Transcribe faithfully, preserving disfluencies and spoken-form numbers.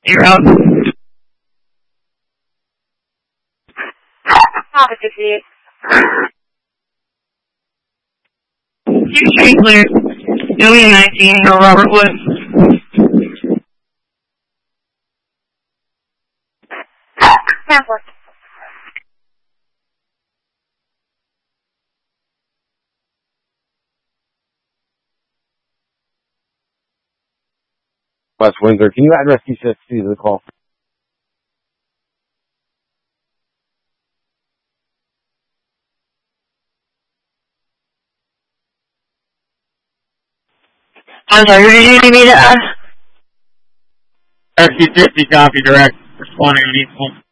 You're out. Copy fifty-eight. Two train clear. Million nineteen, or Robert Wood. Cancel. West Windsor, can you address T sixty to the call? I'm sorry, who did you need me to add? S T fifty copy direct, responding to